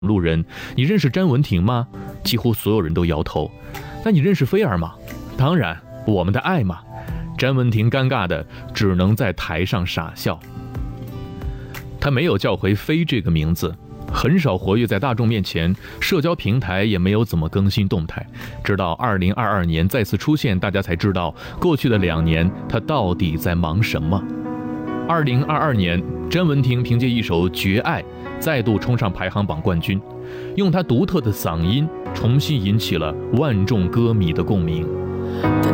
路人，你认识詹雯婷吗？几乎所有人都摇头。那你认识菲儿吗？当然，我们的爱嘛。詹雯婷尴尬的只能在台上傻笑。她没有叫回菲这个名字，很少活跃在大众面前，社交平台也没有怎么更新动态。直到2022年再次出现，大家才知道过去的2年她到底在忙什么。2022年，詹雯婷凭借一首《绝爱》再度冲上排行榜冠军，用她独特的嗓音重新引起了万众歌迷的共鸣。